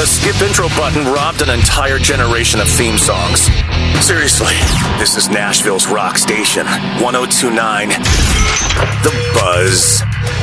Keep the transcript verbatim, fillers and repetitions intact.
The skip intro button robbed an entire generation of theme songs. Seriously, this is Nashville's rock station, one oh two point nine The Buzz.